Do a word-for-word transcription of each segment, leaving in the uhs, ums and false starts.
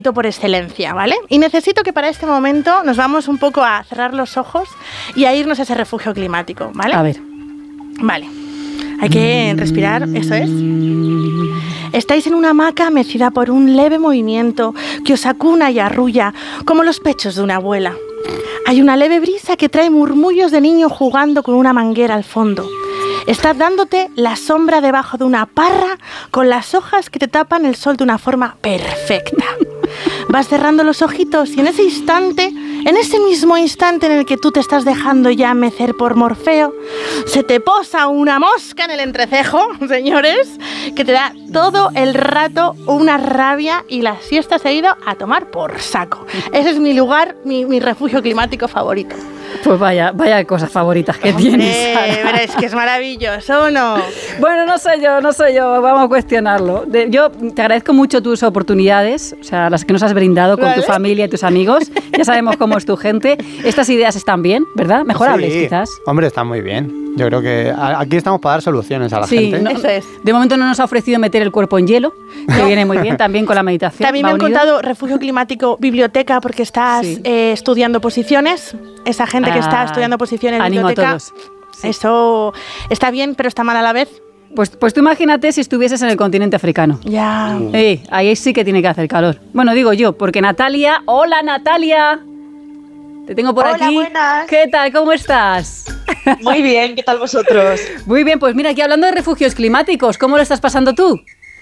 por excelencia, ¿vale? Y necesito que para este momento nos vamos un poco a cerrar los ojos y a irnos a ese refugio climático, ¿vale? A ver. Vale. Hay que respirar, eso es. Estáis en una hamaca mecida por un leve movimiento que os acuna y arrulla como los pechos de una abuela. Hay una leve brisa que trae murmullos de niño jugando con una manguera al fondo. Estás dándote la sombra debajo de una parra con las hojas que te tapan el sol de una forma perfecta. Vas cerrando los ojitos y en ese instante, en ese mismo instante en el que tú te estás dejando ya mecer por Morfeo, se te posa una mosca en el entrecejo, señores, que te da todo el rato una rabia y la siesta se ha ido a tomar por saco. Ese es mi lugar, mi, mi refugio climático favorito. Pues vaya, vaya cosas favoritas que Hombre, tienes, Sara. pero es que es maravilloso, ¿no? Bueno, no sé yo, no sé yo, vamos a cuestionarlo. De, yo te agradezco mucho tus oportunidades, o sea, las que nos has brindado con ¿Vale? tu familia y tus amigos. Ya sabemos cómo es tu gente. Estas ideas están bien, ¿verdad? Mejorables, sí, quizás. Hombre, están muy bien. Yo creo que aquí estamos para dar soluciones a la sí, gente. No, Eso es. De momento no nos ha ofrecido meter el cuerpo en hielo, que no. viene muy bien también con la meditación. También me han unido. contado refugio climático, biblioteca, porque estás sí. eh, estudiando posiciones. Esa gente ah, que está estudiando posiciones en biblioteca. A todos. Sí. Eso está bien, pero está mal a la vez. Pues, pues tú imagínate si estuvieses en el continente africano. Ya. Uh. Eh, ahí sí que tiene que hacer calor. Bueno, digo yo, porque Natalia... ¡Hola, Natalia! Te tengo por Hola, aquí. Buenas. ¿Qué tal? ¿Cómo estás? Muy bien, ¿qué tal vosotros? Muy bien, pues mira, aquí hablando de refugios climáticos, ¿cómo lo estás pasando tú?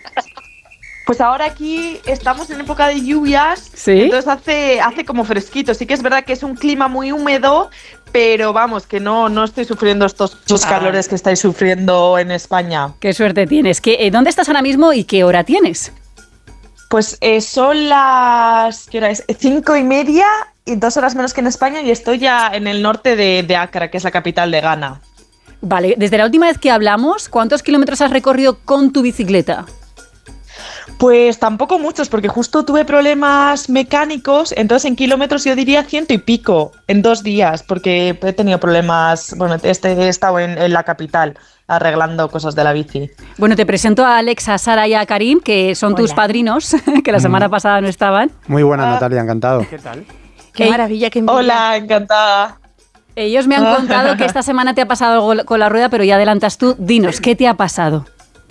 Pues ahora aquí estamos en época de lluvias, ¿Sí? Entonces hace, hace como fresquito. Sí que es verdad que es un clima muy húmedo, pero vamos, que no, no estoy sufriendo estos, estos ah. calores que estáis sufriendo en España. Qué suerte tienes. ¿Qué, eh, ¿Dónde estás ahora mismo y qué hora tienes? Pues eh, son las... ¿qué hora es? Cinco y media y dos horas menos que en España y estoy ya en el norte de, de Accra, que es la capital de Ghana. Vale, desde la última vez que hablamos, ¿cuántos kilómetros has recorrido con tu bicicleta? Pues tampoco muchos, porque justo tuve problemas mecánicos, entonces en kilómetros yo diría ciento y pico en dos días, porque he tenido problemas, bueno, este, he estado en, en la capital arreglando cosas de la bici. Bueno, te presento a Alex, a Sara y a Karim, que son Hola. tus padrinos, que la semana mm. pasada no estaban. Muy buena, ah. Natalia, encantado. ¿Qué tal? Qué hey. maravilla, qué envidia. Hola, encantada. Ellos me han contado que esta semana te ha pasado algo con la rueda, pero ya adelantas tú. Dinos, ¿qué te ha pasado?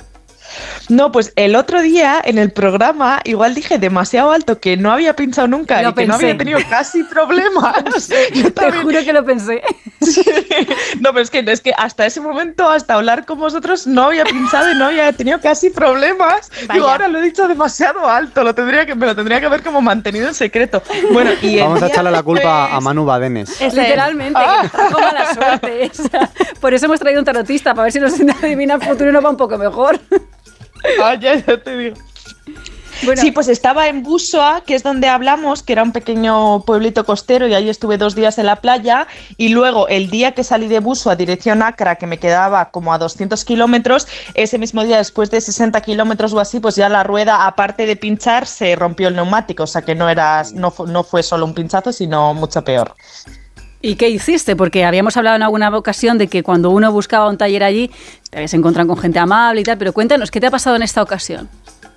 No, pues el otro día en el programa igual dije demasiado alto que no había pinchado nunca lo y pensé. que no había tenido casi problemas. Yo Te juro que lo pensé. Sí. No, pero es que, es que hasta ese momento, hasta hablar con vosotros, no había pinchado y no había tenido casi problemas. Vaya. Digo, ahora lo he dicho demasiado alto, lo tendría que, me lo tendría que haber como mantenido en secreto. Bueno, y Vamos a echarle la culpa pues... a Manu Badenes. Es literalmente, ah. que trajo mala suerte. O sea, por eso hemos traído un tarotista, para ver si nos adivina el futuro y nos va un poco mejor. Ah, ya, ya te digo. Bueno. Sí, pues estaba en Busoa, que es donde hablamos, que era un pequeño pueblito costero y ahí estuve dos días en la playa y luego el día que salí de Busoa dirección Accra, que me quedaba como a doscientos kilómetros, ese mismo día después de sesenta kilómetros o así, pues ya la rueda, aparte de pinchar, se rompió el neumático, o sea que no, era, no, no fue solo un pinchazo, sino mucho peor. ¿Y qué hiciste? Porque habíamos hablado en alguna ocasión de que cuando uno buscaba un taller allí, te habías encontrado con gente amable y tal, pero cuéntanos, ¿qué te ha pasado en esta ocasión?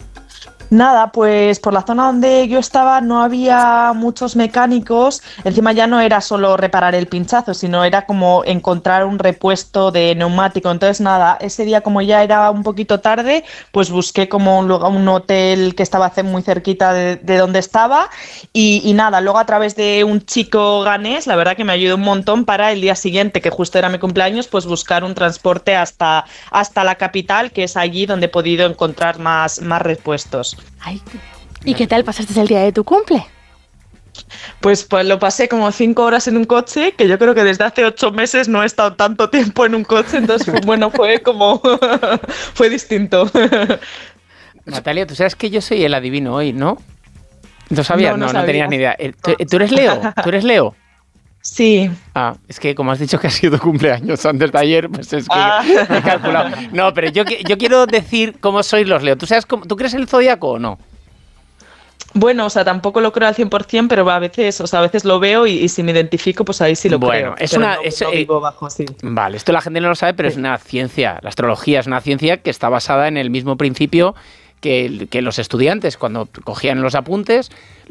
Nada, pues por la zona donde yo estaba no había muchos mecánicos, encima ya no era solo reparar el pinchazo, sino era como encontrar un repuesto de neumático, entonces nada, ese día como ya era un poquito tarde, pues busqué como un, lugar, un hotel que estaba muy cerquita de, de donde estaba y, y nada, luego a través de un chico ganés, la verdad que me ayudó un montón para el día siguiente, que justo era mi cumpleaños, pues buscar un transporte hasta, hasta la capital, que es allí donde he podido encontrar más, más repuestos. Ay, ¿y qué tal pasaste el día de tu cumple? Pues, pues lo pasé como cinco horas en un coche, que yo creo que desde hace ocho meses no he estado tanto tiempo en un coche, entonces bueno, fue como, fue distinto. Natalia, tú sabes que yo soy el adivino hoy, ¿no? ¿Lo sabías? No, no, no, no tenías ni idea. ¿Tú, ¿Tú eres Leo? ¿Tú eres Leo? Sí. Ah, es que como has dicho que ha sido cumpleaños antes de ayer, pues es que ah. he calculado. No, pero yo, yo quiero decir cómo sois los Leo. ¿Tú sabes cómo, ¿tú crees el zodiaco o no? Bueno, o sea, tampoco lo creo al cien por ciento, pero a veces, o sea, a veces lo veo y, y si me identifico, pues ahí sí lo bueno, creo. Bueno, es pero una... No, es, no vivo bajo, sí. Vale, esto la gente no lo sabe, pero sí. Es una ciencia. La astrología es una ciencia que está basada en el mismo principio que, que los estudiantes, cuando cogían los apuntes,